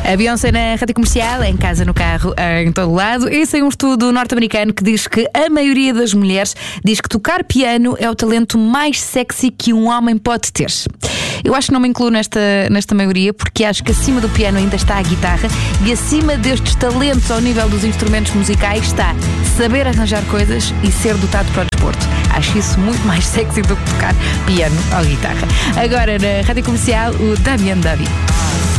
A Beyoncé na rádio comercial, em casa, no carro, em todo lado. Esse é um estudo norte-americano que diz que a maioria das mulheres diz que tocar piano é o talento mais sexy que um homem pode ter. Eu acho que não me incluo nesta maioria, porque acho que acima do piano ainda está a guitarra e acima destes talentos ao nível dos instrumentos musicais está saber arranjar coisas e ser dotado para o desporto. Acho isso muito mais sexy do que tocar piano ou guitarra. Agora na rádio comercial, o Damian Davi.